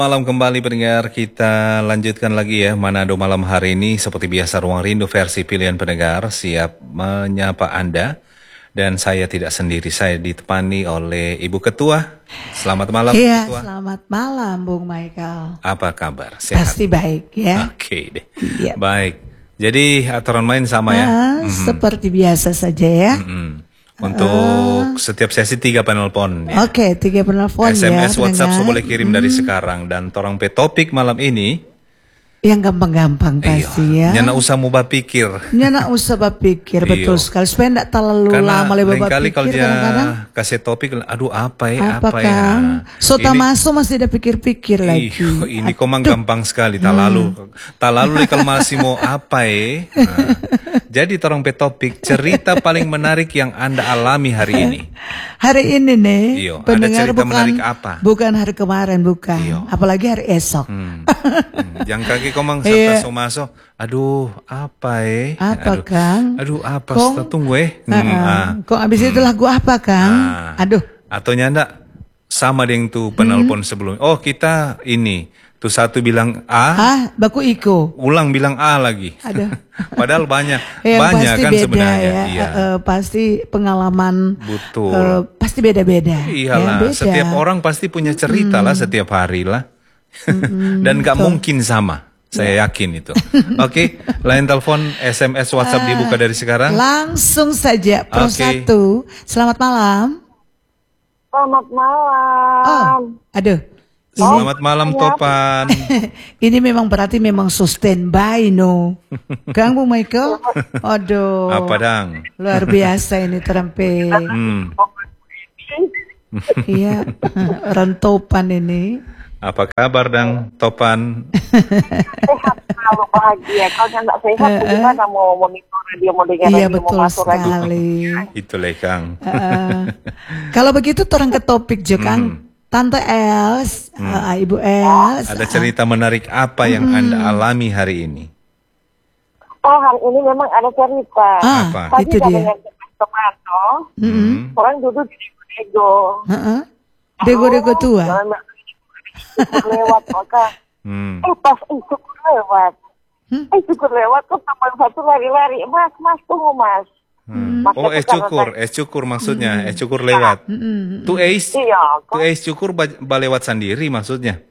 Malam kembali pendengar, kita lanjutkan lagi ya Manado malam hari ini. Seperti biasa Ruang Rindu versi pilihan pendengar siap menyapa Anda. Dan saya tidak sendiri, saya ditemani oleh Ibu Ketua. Selamat malam Iya, Ketua. selamat malam Bung Michael. Apa kabar? Sehat? Pasti baik ya. Oke deh, Iya. baik. Jadi aturan main sama ya? Seperti biasa saja ya. Untuk setiap sesi 3 penelpon ya. Oke, 3 penelpon ya. SMS WhatsApp pendengar. boleh kirim dari sekarang. Dan torang pe topik malam ini Yang gampang-gampang pasti ya. nyana usah mau berpikir. Nyana usah berpikir, betul Iyo. sekali. Supaya tidak terlalu Karena lama lebar lain kali berpikir kalau dia kadang-kadang. kasih topik, aduh apa Apa ya. Kang? Sota Ini- masuk masih ada pikir-pikir lagi. Iyo, ini komang gampang sekali. Tak lalu kalau masih mau apa ya. Nah, jadi torong pe topik cerita paling menarik yang Anda alami hari ini. Hari ini nih, Iyo, ada pendengar cerita menarik apa? bukan hari kemarin, bukan. Iyo. Apalagi hari esok. Yang kaki komang Iya. serta masuk. Aduh apa Apa, aduh, Kang? Aduh apa? Kong? Tunggu Kok abis itu lagu apa, Kang? Aduh. Atau nyanda sama dengan tuh penelpon sebelumnya. Oh kita ini tuh satu bilang A, Baku Iko. ulang bilang A lagi. Aduh. Padahal banyak Yang banyak pasti kan beda sebenarnya. ya. Iya. Pasti pengalaman. Betul. Pasti beda-beda. Iyalah, Ya, beda. setiap orang pasti punya cerita lah setiap hari lah. Dan gak mungkin sama. Saya yakin itu. Oke, lain telepon, SMS, WhatsApp dibuka dari sekarang. Langsung saja Pro Oke. 1. Selamat malam. Selamat malam. Aduh. Selamat malam Topan. Ini memang berarti memang so standby no. Kang Bung Michael. Aduh. Apa dang? Luar biasa ini terampe. Iya, rentopan ini. Apa kabar dang Topan? Sehat selalu bahagia. Kalau nggak sehat, gimana mau monitor radio, mau dengar Iya radio, mau betul masuk radio. sekali. Itu Kang. Kalau begitu orang ke topik jo Kang. Tante Els, Ibu Els. Ada cerita menarik apa yang Anda alami hari ini? Oh, hari ini memang ada cerita. Apa? Tadi Itu dia. dengan tomato, orang duduk di Dego. Dego-dego tua. Lewat maka, pas cukur lewat. Cukur lewat, kok teman satu lari-lari. Mas, tunggu mas. Mas, Oh, aku es cukur maksudnya, es cukur lewat. Tuh Iya, es cukur lewat sendiri maksudnya.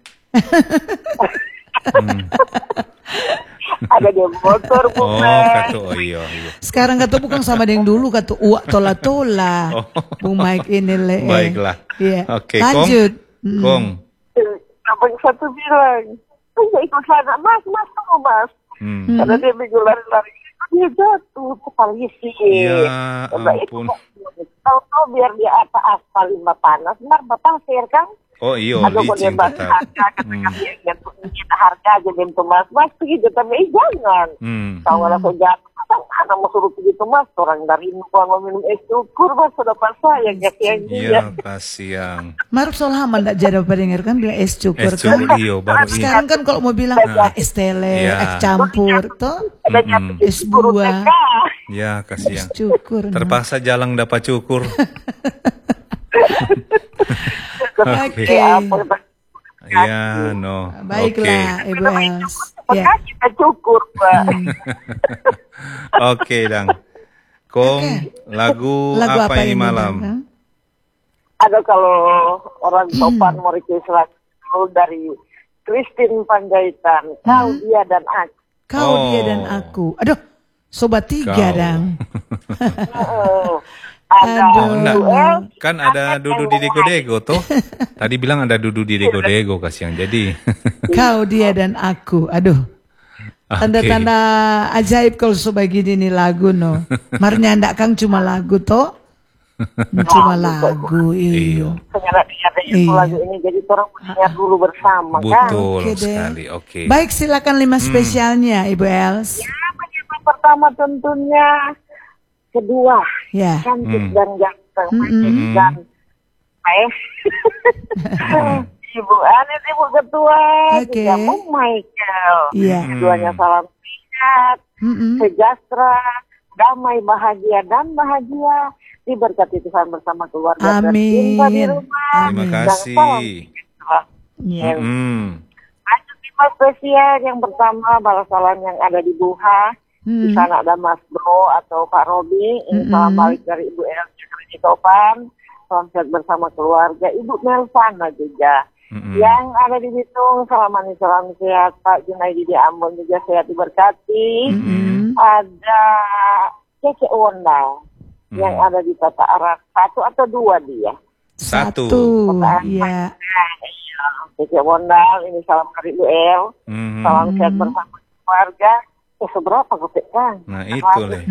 ada di motor Oh, bukan. kata iya. Sekarang kata bukan sama dengan dulu kata uak tola-tola. Bung Mike ini le. Baiklah. Iya. Oke, Lanjut. Kong. Abang satu bilang, saya ikut sana, mas, tunggu mas. Karena dia minggu lari-lari, dia jatuh ke polisi. Ya ampun. Tahu biar dia aspal lima panas, ntar pasir kan. Oh iya, Aduh, kok dia licin bahas tetap. harga, kata dia kita harga aja bentuk mas begitu, tapi jangan. Tahu nggak saya jatuh, anak mau suruh begitu mas, orang dari mau minum es cukur mas, sudah pas saya yang dia. Iya, kasihan. Maruf Solhaman tidak jadi pendengar kan bilang es cukur Es kan. cukur iyo baru ini. Sekarang kan kalau mau bilang es tele, Iya. es campur, toh Ada jatuh es buah, Ya, kasihan. cukur. no. Terpaksa jalang dapat cukur. Oke. Ya, no. Baiklah, Ibu Els. Ya. Maka kita cukur pak. Oke, Dang. Kong, lagu apa ini malam? Kang? Ada kalau orang Topan mau request lagu dari Christine Panjaitan, Kau Dia dan Aku. Kau, Oh. dia dan aku. Aduh, sobat 3 Kau. dang. Ada Aduh. Enggak. duel, Kan ada Dudu di Dego-Dego tuh. Tadi bilang ada Dudu di Dego-Dego kasihan. Jadi. Kau, dia dan aku. Aduh. Tanda-tanda ajaib kalau sobat gini nih lagu no. Marnya ndak Kang cuma lagu toh. Cuma lagu iyo. ternyata ada itu lagu ini, jadi orang mendengar dulu bersama kan. Betul Oke deh. sekali. Oke. Baik, silakan 5 spesialnya Ibu Els. Ya, yang pertama tentunya, kedua Ya. cantik dan ganteng, dan Ibu Anet, Ibu Ketua, Oke. juga Bung Michael. Iya. Keduanya salam sehat, sejahtera, damai, bahagia, dan bahagia. Diberkati Tuhan bersama keluarga Amin. tercinta di rumah. Terima Dan kasih. salam sejahtera. Iya. Ada 5 spesial. Yang pertama balasalam yang ada di Duha. Di sana ada Mas Bro atau Pak Robi. Ini salam balik dari Ibu El di Topan. Salam sehat bersama keluarga. Ibu Melvana juga. Yang ada di Bitung, salam sehat. Pak Junaidi di Ambon juga sehat diberkati. Ada Cece Wonda yang ada di Tata Arak. 1 atau 2 dia? 1. Iya. Cece Wonda, ini salam dari Ibu El. Salam sehat bersama keluarga. Seberapa gue Kang? Nah itu leh.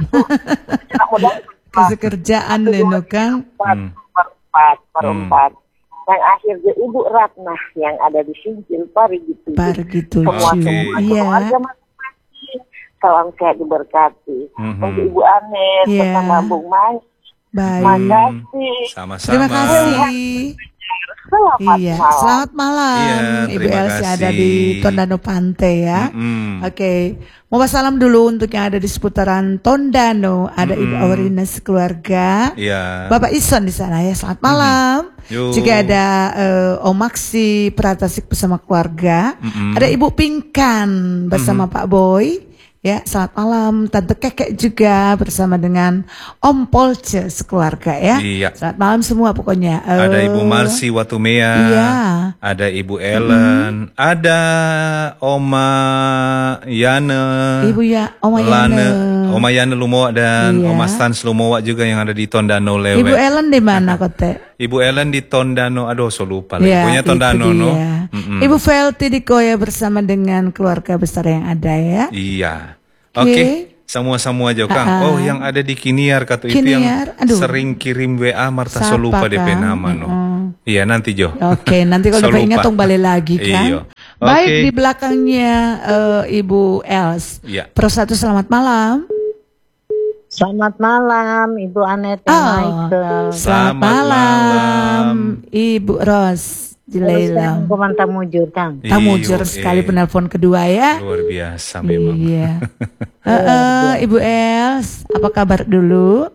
Kesekerjaan Leno Kang. Perempat. Yang akhirnya Ibu Ratna yang ada di Singkil Parigi 7. Semua keluarga masing-masing. Salam sehat diberkati. Untuk Ibu Anet bersama Bung Mai. Baik. Makasih. Sama-sama. Terima kasih. Selamat malam. Iya, Ibu Elsie ada di Tondano Pantai ya. Oke. Mau salam dulu untuk yang ada di seputaran Tondano. Ada Ibu Aurina sekeluarga. Iya. Bapak Ison di sana ya. Selamat malam. Juga ada Om Maksi Pratasik bersama keluarga. Ada Ibu Pinkan bersama Pak Boy. Ya, selamat malam. Tante Kekek juga bersama dengan Om Polce sekeluarga ya. Iya. Selamat malam semua pokoknya. Ada Ibu Marsi Watumea. Iya. Ada Ibu Ellen. Ada Oma Yane. Oma Yane. Oma Yane Lumowa dan Oma Stans Lumowa juga yang ada di Tondano Lewe. Ibu Ellen di mana Kote? Ibu Ellen di Tondano. Aduh, so lupa. Punya Tondano no. Ibu Felty di Koya bersama dengan keluarga besar yang ada ya. Iya. Oke. Semua aja Kang. Oh, yang ada di Kiniar kata itu yang sering kirim WA Marta so lupa DP nama no. Iya, nanti Jo. Oke, nanti kalau dapat ingat tong balik lagi kan. Iyo. Baik, di belakangnya Ibu Els. Iya. Persatu selamat malam. Selamat malam Ibu Anet Michael. Selamat malam Ibu Ros Jilela. Kuman tamujur Kang. Tamujur sekali penelpon kedua ya. Luar biasa memang. Iya. Ibu Els, apa kabar dulu?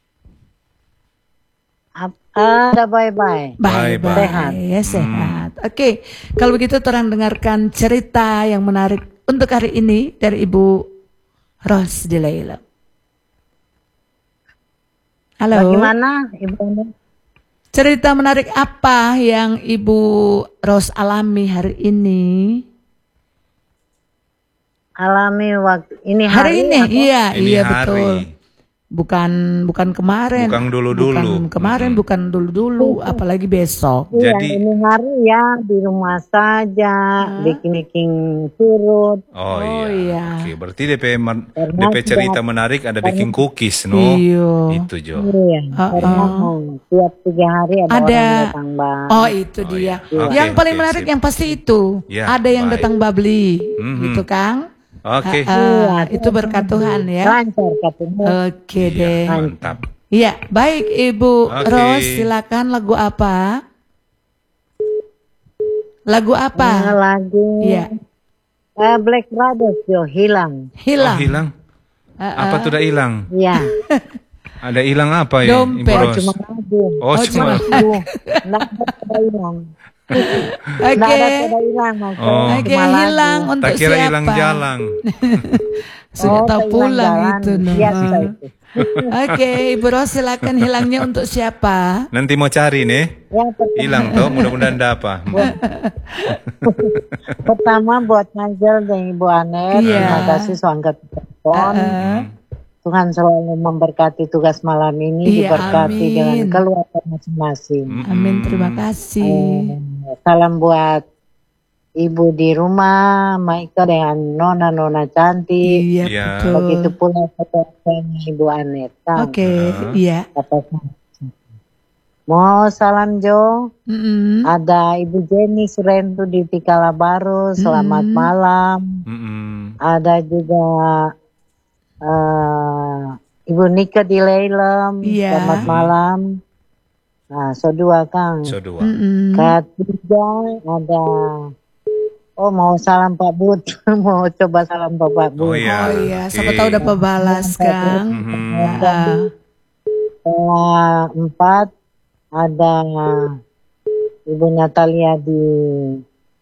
Ada bye-bye. Bye. Sehat. Ya, sehat. Oke, kalau begitu orang dengarkan cerita yang menarik untuk hari ini dari Ibu Ros Jilela. Halo. Bagaimana Ibu Anet? Cerita menarik apa yang Ibu Ros alami hari ini? Alami waktu ini Hari ini, Ini iya hari. betul. Bukan kemarin. Bukan dulu-dulu. Bukan kemarin, bukan dulu-dulu, apalagi besok. Jadi ini hari ya di rumah saja, bikin surut. Oh iya. Oke, berarti DP cerita menarik ada baking cookies no. Iya. Itu Jo. Iya. Tiap 3 hari ada orang datang Mbak. Oh itu dia. Iya. Yang Oke, paling menarik sip. yang pasti itu. Ya, ada yang baik. datang babli, gitu Kang. Oke. Itu berkat Tuhan ya. Lancar katanya. Oke Iya, deh. mantap. Iya, baik Ibu Oke. Ros, silakan lagu apa? Lagu apa? Lagu Iya. Black Brothers yo hilang. Hilang. Oh, hilang. Apa tuh udah hilang? Iya. Ada hilang apa ya? Dompet. Ibu Ros? Cuma lagu. Oh, cuma. Nggak ada hilang. Oke. Nggak ada hilang. Oh. Oke, hilang untuk Tak kira siapa? hilang jalan. Sudah tahu hilang pulang jalan. itu. No. Biasa itu. Oke, Ibu Ros silakan hilangnya untuk siapa? Nanti mau cari nih. Yang pertama, Hilang tuh, mudah-mudahan ada apa. pertama buat Nigel dan Ibu Anet. Iya. Terima kasih so angkat telepon. Tuhan selalu memberkati tugas malam ini, Iya, diberkati amin. dengan keluarga masing-masing. Amin, terima kasih. Salam buat Ibu di rumah, Maika dengan nona-nona cantik. Iya, Iya. betul. Begitu pula keluarganya Ibu Anet. Kang. Oke, iya. Mau salam Jo. Mm-mm. Ada Ibu Jenny Surentu di Tikala Baru. Selamat malam. Ada juga Ibu Nika di Leilem. Iya. Selamat malam. Nah, so 2 Kang. So 2. Mm-mm. Ketiga ada mau salam Pak Bud. Mau coba salam Pak Oh Bud. iya. Oh iya, Oke. siapa tahu dapat balas Kang. Ah. 4 ada Ibu Natalia di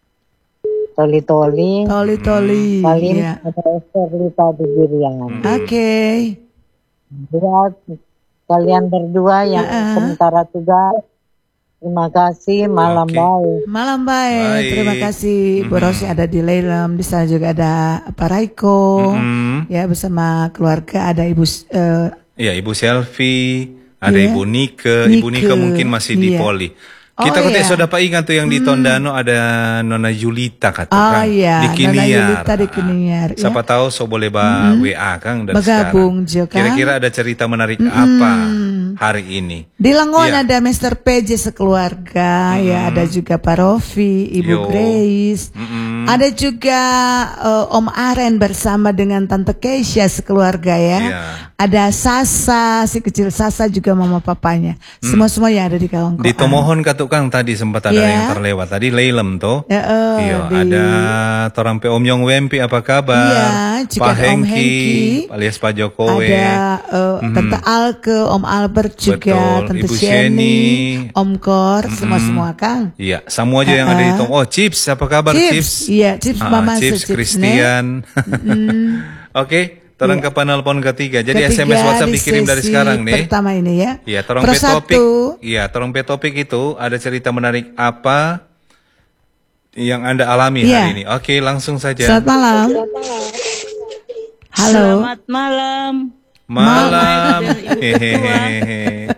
Toli-toli. Toli-toli. Paling Ya. ada Esterlita di Birian. Oke. Buat kalian berdua yang sementara tugas, terima kasih, malam baik. Malam baik. Terima kasih Bu Rosi ada di Lelem. Di sana juga ada Pak Raiko. Ya, bersama keluarga ada Ibu Ibu Selfie, ada Ibu Nike. Ibu Nike mungkin masih di Poli. Kita sudah Pak ingat tuh yang di Tondano ada Nona Julita katakan di Kiniar. Nona Julita di Kiniar. Siapa tahu boleh WA Kang dari bergabung sekarang. Kan? Kira-kira ada cerita menarik apa hari ini? Di Langon ada Mr. PJ sekeluarga, ya ada juga Pak Rofi, Ibu Grace, ada juga Om Aren bersama dengan Tante Keisha sekeluarga ya. Ada Sasa, si kecil Sasa juga mama papanya. Semua yang ada di kawan-kawan. Di Tomohon Kang tadi sempat ada yang terlewat. Tadi Lelem toh. Ada Torampe Om Yong Wempi apa kabar? Pak Hengki alias Pak Jokowi. Ada Tante Alke, Om Albert juga, Tante Ibu Sheni, Om Kor, semua Kang. Iya, semua aja yang ada di Tom. Oh, Chips, apa kabar Chips? Iya, Chips Mama Chips Christian. Oke. Torang ke penelpon ketiga. Jadi SMS WhatsApp dikirim dari sekarang nih. Pertama ini ya. Iya, torang topik. Iya, torang topik itu ada cerita menarik apa yang Anda alami hari ini. Oke, langsung saja. Selamat malam. Halo. Selamat malam. Malam. Hehehe.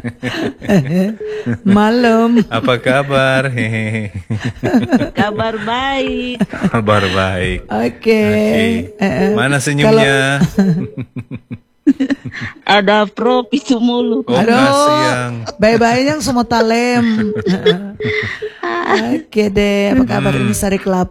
Malam. Apa kabar? Hehehe. Kabar baik. Kabar baik. Oke. Mana senyumnya? Ada prop itu mulu. Aduh. Bye-bye yang semua talem. Oke deh. Apa kabar ini Sari Kelapa?